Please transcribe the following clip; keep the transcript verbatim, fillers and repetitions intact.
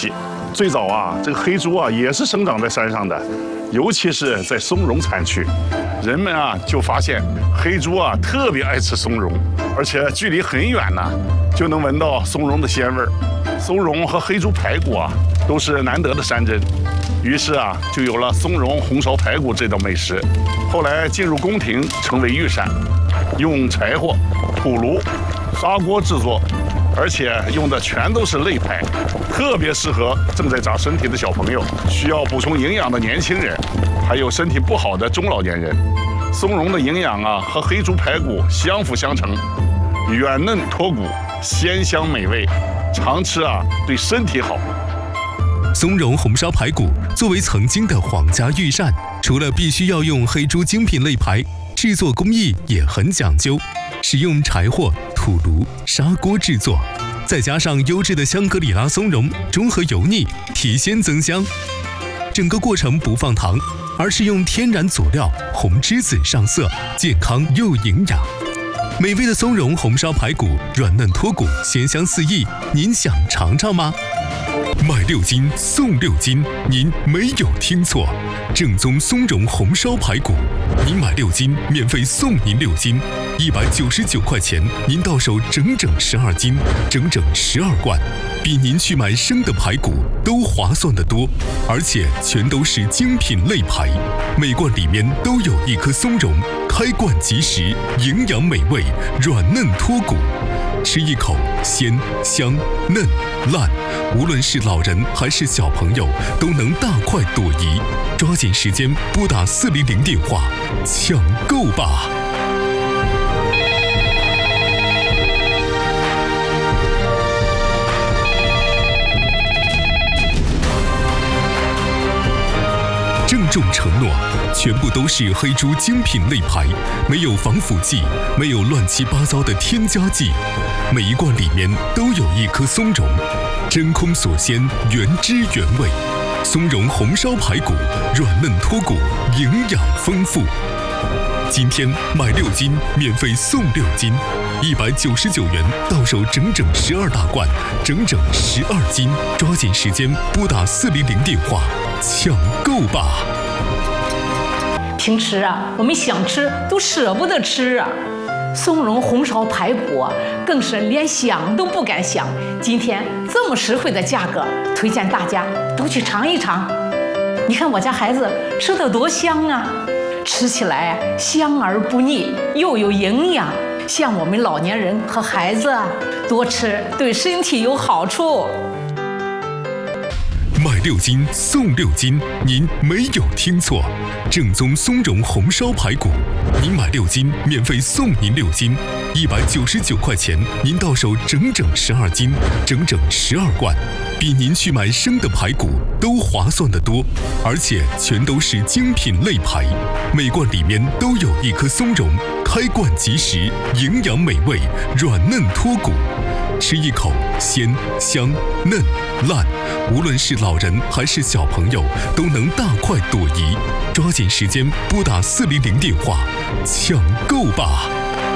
气。最早啊，这个黑猪啊也是生长在山上的，尤其是在松茸产区，人们啊就发现黑猪啊特别爱吃松茸，而且距离很远呢，就能闻到松茸的鲜味儿。松茸和黑猪排骨啊都是难得的山珍，于是啊就有了松茸红烧排骨这道美食。后来进入宫廷，成为御膳，用柴火、土炉、砂锅制作。而且用的全都是肋排，特别适合正在长身体的小朋友、需要补充营养的年轻人，还有身体不好的中老年人。松茸的营养啊和黑猪排骨相辅相成，软嫩脱骨，鲜香美味，常吃啊对身体好。 松茸红烧排骨作为曾经的皇家御膳，除了必须要用黑猪精品肋排，制作工艺也很讲究，使用柴火、土炉、砂锅制作，再加上优质的香格里拉松茸，中和油腻，提鲜增香。整个过程不放糖，而是用天然佐料红栀子上色，健康又营养。美味的松茸红烧排骨，软嫩脱骨，鲜香四溢，您想尝尝吗？买六斤送六斤，您没有听错，正宗松茸红烧排骨，您买六斤免费送您六斤，一百九十九块钱，您到手整整十二斤，整整十二罐，比您去买生的排骨都划算得多，而且全都是精品肋排，每罐里面都有一颗松茸，开罐即食，营养美味，软嫩脱骨。吃一口鲜香嫩烂，无论是老人还是小朋友都能大快朵颐。抓紧时间拨打四零零电话抢购吧。郑重承诺，全部都是黑猪精品肋排，没有防腐剂，没有乱七八糟的添加剂，每一罐里面都有一颗松茸，真空锁鲜，原汁原味。松茸红烧排骨，软嫩脱骨，营养丰富。今天买六斤免费送六斤，一百九十九元到手整整十二大罐，整整十二斤。抓紧时间拨打四零零电话抢购吧。 平时啊，我们想吃都舍不得吃啊。松茸红烧排骨啊，更是连想都不敢想。今天这么实惠的价格，推荐大家都去尝一尝。你看我家孩子吃得多香啊，吃起来香而不腻，又有营养。像我们老年人和孩子啊，多吃对身体有好处。 买六斤送六斤，您没有听错，正宗松茸红烧排骨，您买六斤免费送您六斤，一百九十九块钱，您到手整整十二斤，整整十二罐，比您去买生的排骨都划算得多，而且全都是精品肋排，每罐里面都有一颗松茸，开罐即食，营养美味，软嫩脱骨。吃一口鲜香嫩烂，无论是老人还是小朋友都能大快朵颐。抓紧时间拨打四零零电话抢购吧。